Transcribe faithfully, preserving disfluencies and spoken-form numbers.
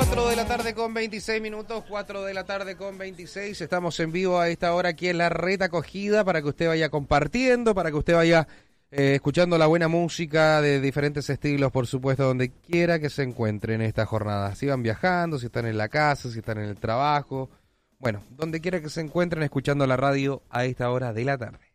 cuatro de la tarde con veintiséis minutos, cuatro de la tarde con veintiséis. Estamos en vivo a esta hora aquí en la Reta Acogida para que usted vaya compartiendo, para que usted vaya eh, escuchando la buena música de diferentes estilos, por supuesto, donde quiera que se encuentre en esta jornada. Si van viajando, si están en la casa, si están en el trabajo, bueno, donde quiera que se encuentren escuchando la radio a esta hora de la tarde.